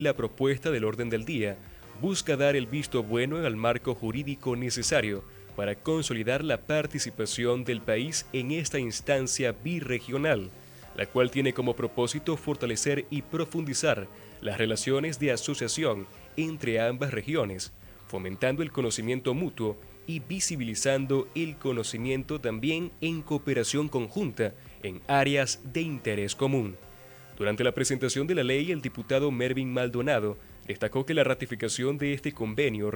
La propuesta del orden del día busca dar el visto bueno al marco jurídico necesario para consolidar la participación del país en esta instancia birregional, la cual tiene como propósito fortalecer y profundizar las relaciones de asociación entre ambas regiones, fomentando el conocimiento mutuo y visibilizando el conocimiento también en cooperación conjunta en áreas de interés común. Durante la presentación de la ley, el diputado Mervin Maldonado destacó que la ratificación de este convenio